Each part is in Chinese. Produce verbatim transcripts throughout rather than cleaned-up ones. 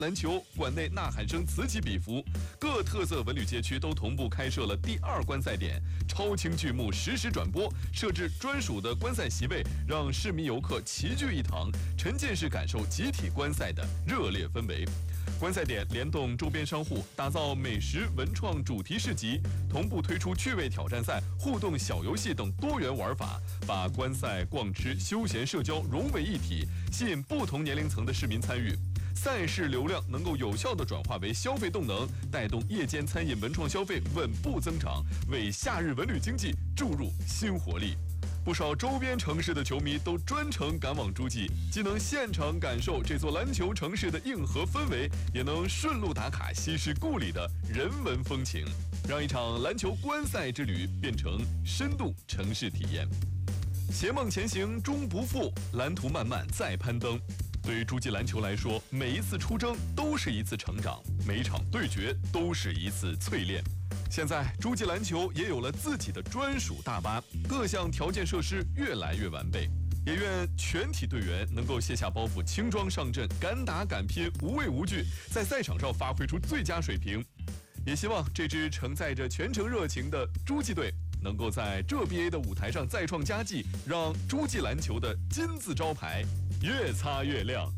篮球馆内呐喊声此起彼伏，各特色文旅街区都同步开设了第二观赛点，超清巨幕实时转播，设置专属的观赛席位，让市民游客齐聚一堂，沉浸式感受集体观赛的热烈氛围。观赛点联动周边商户，打造美食文创主题市集，同步推出趣味挑战赛、互动小游戏等多元玩法，把观赛、逛吃、休闲社交融为一体，吸引不同年龄层的市民参与。赛事流量能够有效地转化为消费动能，带动夜间餐饮文创消费稳步增长，为夏日文旅经济注入新活力。不少周边城市的球迷都专程赶往诸暨，既能现场感受这座篮球城市的硬核氛围，也能顺路打卡西施故里的人文风情，让一场篮球观赛之旅变成深度城市体验。携梦前行终不负，蓝图漫漫再攀登。对于诸暨篮球来说，每一次出征都是一次成长，每一场对决都是一次淬炼。现在，诸暨篮球也有了自己的专属大巴，各项条件设施越来越完备。也愿全体队员能够卸下包袱，轻装上阵，敢打敢拼，无畏无惧，在赛场上发挥出最佳水平。也希望这支承载着全城热情的诸暨队能够在这 B A 的舞台上再创佳绩，让诸暨篮球的金字招牌越擦越亮。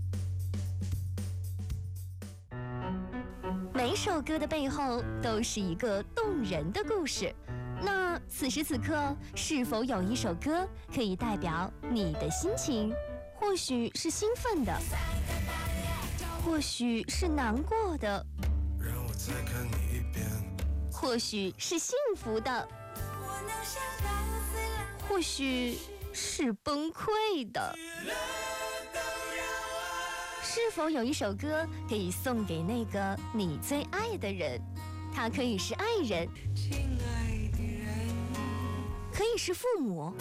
每首歌的背后都是一个动人的故事。那此时此刻，是否有一首歌可以代表你的心情？或许是兴奋的，或许是难过的， 让我再看你一遍， 或许是幸福的，或许是崩溃的。是否有一首歌可以送给那个你最爱的人？他可以是爱人，可以是父母，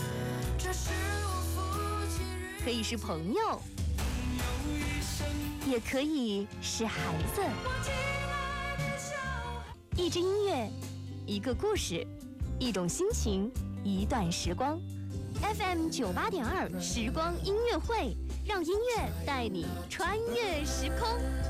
可以是朋友，也可以是孩子。一支音乐，一个故事，一种心情，一段时光。F M 九八点二时光音乐会，让音乐带你穿越时空。